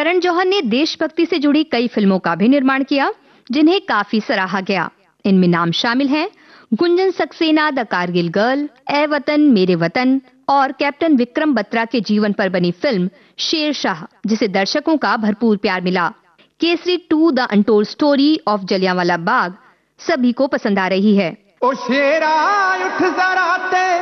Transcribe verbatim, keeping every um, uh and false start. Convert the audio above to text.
करण जौहर ने देशभक्ति से जुड़ी कई फिल्मों का भी निर्माण किया, जिन्हें काफी सराहा गया। इनमें नाम शामिल हैं गुंजन सक्सेना द कारगिल गर्ल, ए वतन मेरे वतन और कैप्टन विक्रम बत्रा के जीवन पर बनी फिल्म शेरशाह, जिसे दर्शकों का भरपूर प्यार मिला। Kesari to the untold story of Jallianwala Bagh सभी को पसंद आ रही है। ओ शेरा उठ जरा